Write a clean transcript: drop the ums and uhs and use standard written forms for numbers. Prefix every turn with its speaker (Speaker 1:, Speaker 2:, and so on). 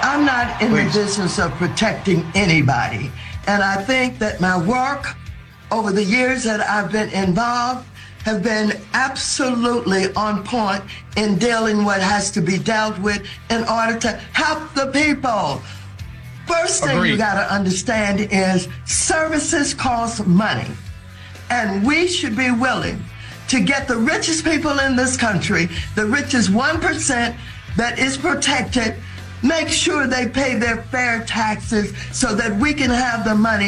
Speaker 1: I'm not in the business of protecting anybody. And I think that my work over the years that I've been involved have been absolutely on point in dealing what has to be dealt with in order to help the people. First thing you got to understand is services cost money. And we should be willing to get the richest people in this country, the richest 1% that is protected, make sure they pay their fair taxes so that we can have the money